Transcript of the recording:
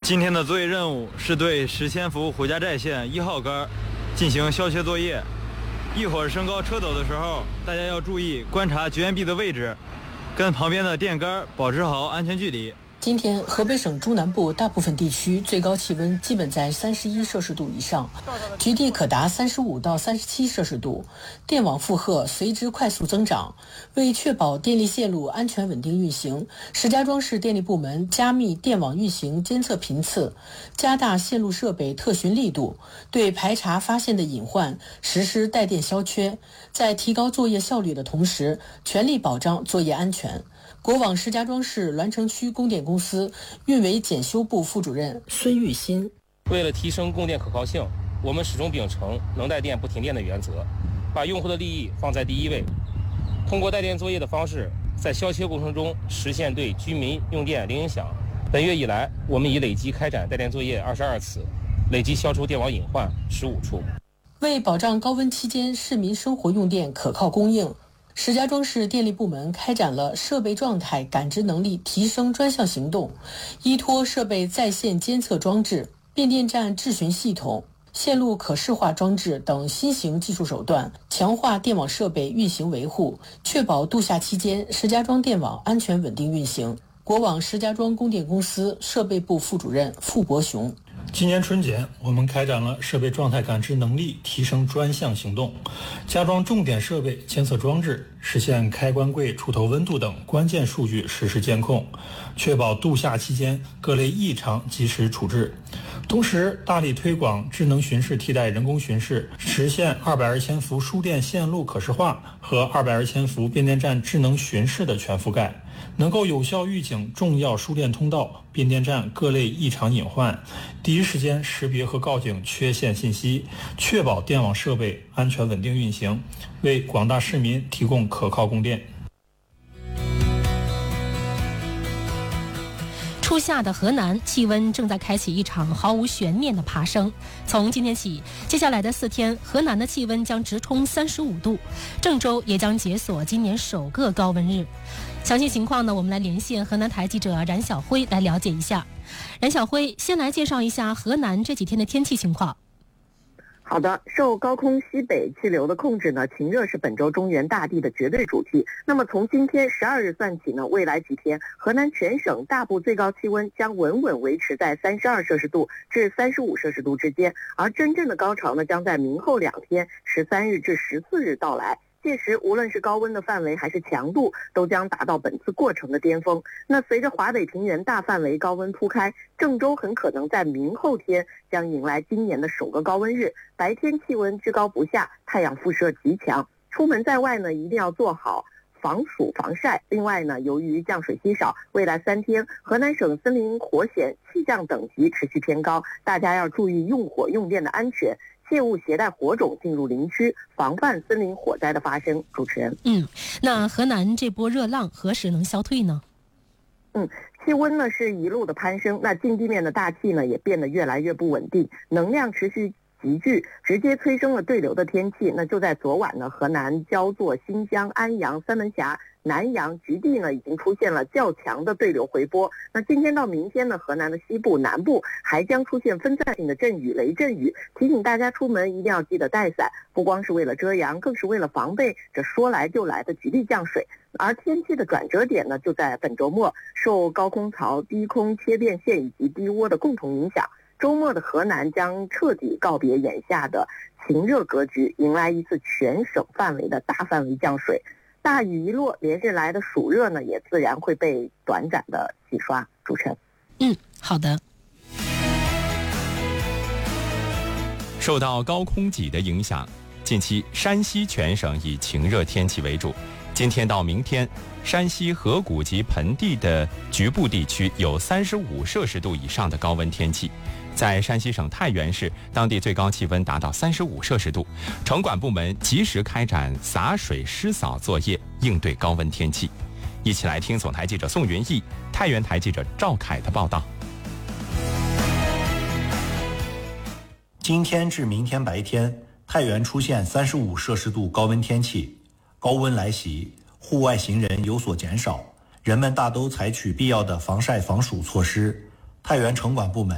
今天的作业任务是对石仙福回家寨线1号杆进行消切作业。一会儿升高车斗的时候，大家要注意观察绝缘壁的位置，跟旁边的电杆保持好安全距离。 今天河北省中南部大部分地区最高气温基本在31摄氏度以上，局地可达35到37摄氏度，电网负荷随之快速增长。为确保电力线路安全稳定运行，石家庄市电力部门加密电网运行监测频次，加大线路设备特巡力度，对排查发现的隐患实施带电消缺，在提高作业效率的同时，全力保障作业安全。国网石家庄市栾城区供电公司运维检修部副主任孙玉新： 为了提升供电可靠性，我们始终秉承能带电不停电的原则，把用户的利益放在第一位。通过带电作业的方式，在消切过程中实现对居民用电零影响。本月以来，我们已累计开展带电作业22次，累计消除电网隐患15处。 为保障高温期间市民生活用电可靠供应，石家庄市电力部门开展了设备状态感知能力提升专项行动，依托设备在线监测装置、变电站质询系统、线路可视化装置等新型技术手段，强化电网设备运行维护，确保度夏期间石家庄电网安全稳定运行。国网石家庄供电公司设备部副主任傅伯雄： 今年春节，我们开展了设备状态感知能力提升专项行动，加装重点设备监测装置，实现开关柜出头温度等关键数据实时监控，确保度夏期间各类异常及时处置。同时，大力推广智能巡视替代人工巡视，实现220千伏输电线路可视化和220千伏变电站智能巡视的全覆盖，能够有效预警重要输电通道、变电站各类异常隐患，第一时间识别和告警缺陷信息，确保电网设备安全稳定运行，为广大市民提供可靠供电。 初夏的河南气温正在开启一场毫无悬念的爬升。从今天起，接下来的4天，河南的气温将直冲35度，郑州也将解锁今年首个高温日。详细情况呢，我们来连线河南台记者冉晓辉来了解一下。冉晓辉，先来介绍一下河南这几天的天气情况。 好的，受高空西北气流的控制呢，晴热是本周中原大地的绝对主题。那么从今天12日算起呢，未来几天，河南全省大部最高气温将稳稳维持在32摄氏度至35摄氏度之间，而真正的高潮呢，将在明后2天13日至14日到来。届时无论是高温的范围还是强度，都将达到本次过程的巅峰。那随着华北平原大范围高温铺开，郑州很可能在明后天将迎来今年的首个高温日，白天气温居高不下，太阳辐射极强，出门在外呢一定要做好防暑防晒。另外呢，由于降水稀少，未来3天河南省森林火险气象等级持续偏高，大家要注意用火用电的安全，切勿携带火种进入林区，防范森林火灾的发生。主持人， 那河南这波热浪何时能消退呢？ 气温呢是一路的攀升，那近地面的大气呢也变得越来越不稳定，能量持续急剧，直接催生了对流的天气。那就在昨晚呢，河南焦作、新疆、安阳、三门峡、南阳局地呢已经出现了较强的对流回波。那今天到明天呢，河南的西部、南部还将出现分散性的阵雨、雷阵雨，提醒大家出门一定要记得带伞，不光是为了遮阳，更是为了防备这说来就来的局地降水。而天气的转折点呢，就在本周末，受高空槽、低空切变线以及低涡的共同影响，周末的河南将彻底告别眼下的晴热格局，迎来一次全省范围的大范围降水。大雨一落，连日来的暑热呢，也自然会被短暂的洗刷。主持人， 好的。 受到高空脊的影响，近期山西全省以晴热天气为主。今天到明天，山西河谷及盆地的局部地区有35摄氏度以上的高温天气。在山西省太原市，当地最高气温达到35摄氏度，城管部门及时开展洒水湿扫作业，应对高温天气。一起来听总台记者宋云逸、太原台记者赵凯的报道。 今天至明天白天，太原出现35摄氏度高温天气，高温来袭，户外行人有所减少，人们大都采取必要的防晒防暑措施。太原城管部门